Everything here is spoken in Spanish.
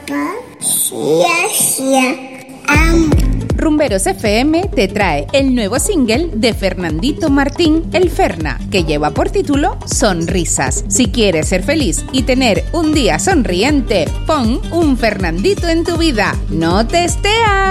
papá. Amo. Rumberos FM te trae el nuevo single de Fernandito Martín, El Ferna, que lleva por título Sonrisas. Si quieres ser feliz y tener un día sonriente, pon un Fernandito en tu vida. ¡No te estea!